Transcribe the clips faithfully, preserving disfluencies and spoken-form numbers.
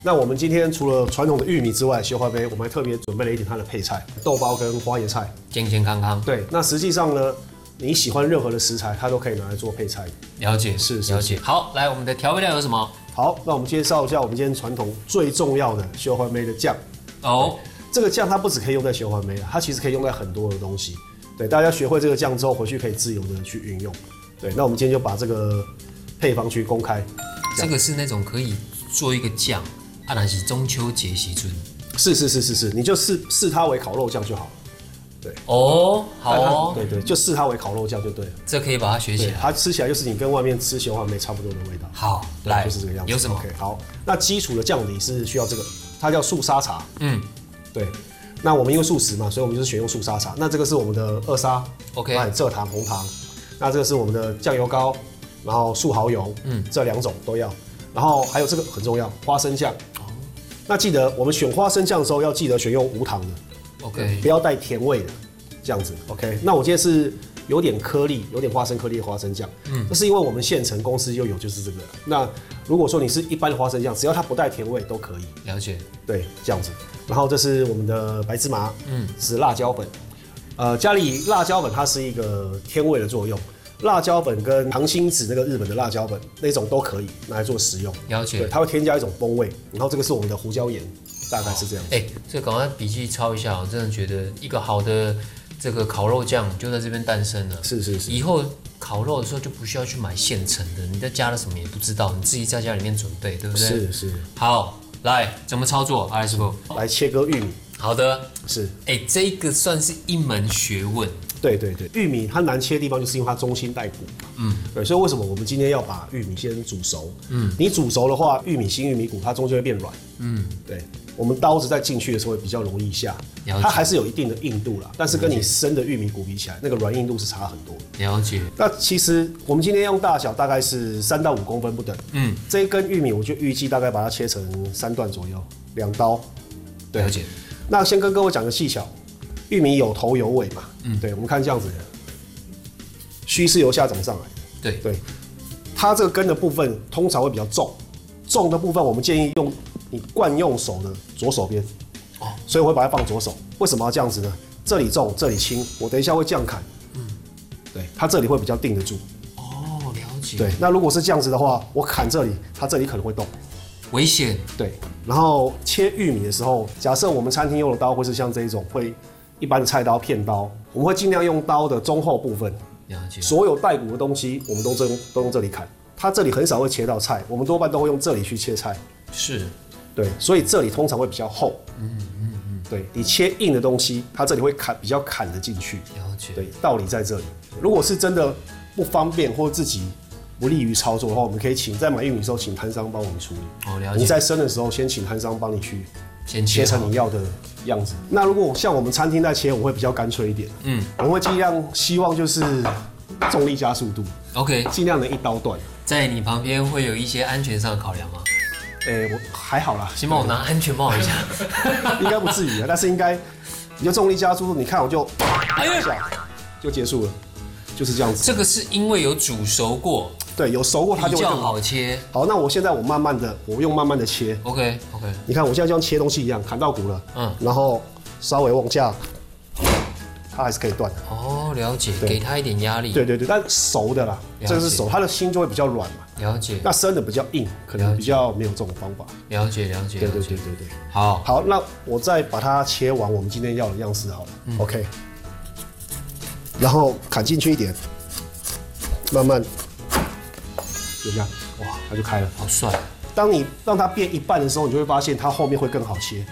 那我们今天除了传统的玉米之外，雪花杯我们还特别准备了一点它的配菜，豆包跟花椰菜， 健健康康。 对，那实际上呢，你喜欢任何的食材，它都可以拿来做配菜。 了解， 是是了解。好，来我们的调味料有什么？ 好，那我们介绍一下我们今天传统最重要的雪花梅的酱。 哦， 这个酱它不只可以用在雪花梅，它其实可以用在很多的东西。对，大家学会这个酱之后，回去可以自由的去运用。对，那我们今天就把这个配方去公开。 这个是那种可以做一个酱。啊，那是中秋节时阵， 是是是是是，你就视视它为烤肉酱就好。对， 哦，好哦， 对对，就视它为烤肉酱就对了。 这可以把它学起来， 它吃起来就是你跟外面吃雪花梅差不多的味道。 好，来， 就是这个样子。 有什么 ？OK， 好，那基础的酱底是需要这个，它叫素沙茶。嗯，对。那我们因为素食嘛，所以我们就是选用素沙茶。那这个是我们的二砂 ，OK， 蔗糖、红糖。那这个是我们的酱油膏，然后素蚝油，嗯，这两种都要。然后还有这个很重要，花生酱。那记得我们选花生酱的时候，要记得选用无糖的 ，OK， 不要带甜味的，这样子 ，OK。那我今天是有点颗粒、有点花生颗粒的花生酱，嗯，这是因为我们现成公司就有，就是这个。那如果说你是一般的花生酱，只要它不带甜味都可以。 了解， 对，这样子。然后这是我们的白芝麻，嗯，是辣椒粉，呃，家里辣椒粉它是一个添味的作用。辣椒粉跟糖心子那个日本的辣椒粉那种都可以拿来做食用， 了解。 对，它会添加一种风味。然后这个是我们的胡椒盐，大概是这样子。 哎、欸，这赶快笔记抄一下，我真的觉得一个好的这个烤肉酱就在这边诞生了。 是是是。 以后烤肉的时候就不需要去买现成的，你在加了什么也不知道，你自己在家里面准备，对不对？ 是是。 好，来怎么操作？阿师傅， 来切割玉米。 好的， 是。 哎、欸，这个算是一门学问。 对对对，玉米它难切的地方就是因为它中心带骨嘛，嗯，对，所以为什么我们今天要把玉米先煮熟？嗯，你煮熟的话，玉米芯、玉米骨它终究会变软，嗯，对，我们刀子在进去的时候会比较容易下，它还是有一定的硬度啦，但是跟你生的玉米骨比起来，那个软硬度是差很多的。 了解。 那其实我们今天用大小大概是三到五公分不等，嗯，这一根玉米我就预计大概把它切成三段左右，两刀。 了解。 那先跟各位讲个技巧。玉米有头有尾嘛，嗯，对，我们看这样子的，须是由下长上来的， 对对，它这个根的部分通常会比较重，重的部分我们建议用你惯用手的左手边，哦，所以我会把它放左手。为什么要这样子呢？这里重，这里轻，我等一下会这样砍，嗯，对，它这里会比较定得住。 哦，了解。 对，那如果是这样子的话，我砍这里，它这里可能会动。 危险。对， 然后切玉米的时候，假设我们餐厅用的刀会是像这一种会。一般的菜刀、片刀，我们会尽量用刀的中后部分。 了解。所有带骨的东西，我们都用都用这里砍。它这里很少会切到菜，我们多半都会用这里去切菜。 是。 对，所以这里通常会比较厚。嗯嗯嗯。对，你切硬的东西，它这里会砍比较砍得进去。 了解。 对，道理在这里。如果是真的不方便或自己不利于操作的话，我们可以请在买玉米的时候请摊商帮我们处理。 哦，了解。 你在生的时候先请摊商帮你去。 先切成你要的样子。那如果像我们餐厅在切，我会比较干脆一点。嗯，我们会尽量希望就是重力加速度。 OK， 尽量能一刀断。 在你旁边会有一些安全上的考量吗？ 诶、欸，我还好啦。 先帮我拿安全帽一下。 应该不至于啊，但是应该你就重力加速度，你看我就哎呀就结束了，就是这样子。 这个是因为有煮熟过。 对，有熟过它就会更好切。 好，那我现在我慢慢的，我用慢慢的切。 OK OK。 你看我现在就像切东西一样，砍到骨了，嗯，然后稍微往下，它还是可以断的。 哦，了解，给它一点压力。 对对对，但熟的啦，这个是熟，它的心就会比较软嘛。 了解。 那生的比较硬，可能比较没有这种方法。 了解了解。 对对对对对。 好， 好，那我再把它切完我们今天要的样式好了。嗯、OK。然后砍进去一点，慢慢。就这样，哇，它就开了， 好帅！ 当你让它变一半的时候，你就会发现它后面会更好切，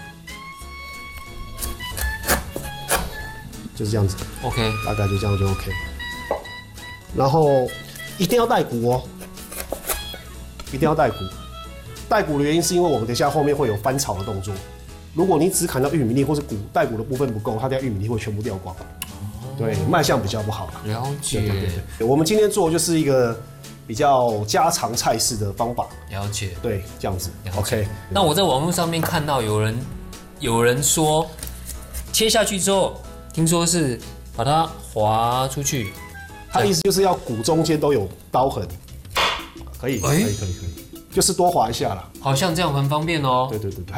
就是这样子。 OK， 大概就这样就 OK。然后一定要带骨哦，一定要带骨。带骨的原因是因为我们等一下后面会有翻炒的动作。如果你只砍到玉米粒或是骨带骨的部分不够，它的玉米粒会全部掉光。对，卖相比较不好。 了解。 对对对对，我们今天做的就是一个。比较家常菜式的方法， 了解， 对，这样子 ，OK。 那我在网络上面看到有人有人说，切下去之后，听说是把它划出去， 他的意思就是要骨中间都有刀痕，可以，可以，可以，可以。 就是多滑一下啦。 好像这样很方便哦。 对对对对。